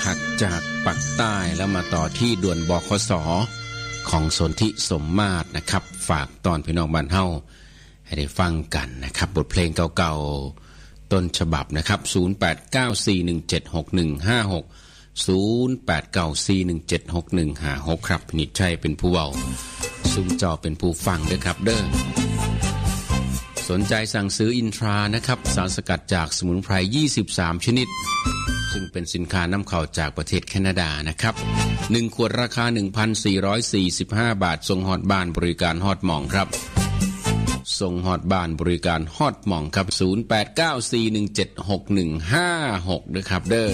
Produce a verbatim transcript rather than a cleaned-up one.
หักจากปักใต้แล้วมาต่อที่ด่วนบขส.ของสนธิสมมาตรนะครับฝากตอนพี่น้องบ้านเฮาให้ได้ฟังกันนะครับบทเพลงเก่าๆต้นฉบับนะครับศูนย์ แปด เก้า สี่ หนึ่ง เจ็ด หก หนึ่ง ห้า หก ศูนย์ แปด เก้า สี่ หนึ่ง เจ็ด หก หนึ่ง ห้า หกครับพินิจชัยเป็นผู้เว้าซุ่มจอเป็นผู้ฟังด้วยครับเด้อสนใจสั่งซื้ออินทรานะครับสารสกัดจากสมุนไพรยี่สิบสามชนิดซึ่งเป็นสินค้านำเข้าจากประเทศแคนาดานะครับหนึ่งขวดราคา หนึ่งพันสี่ร้อยสี่สิบห้า บาทส่งฮอดบ้านบริการฮอดหม่องครับส่งฮอดบ้านบริการฮอดหม่องครับศูนย์ แปด เก้า สี่ หนึ่ง เจ็ด หก หนึ่ง ห้า หกด้วยครับเด้อ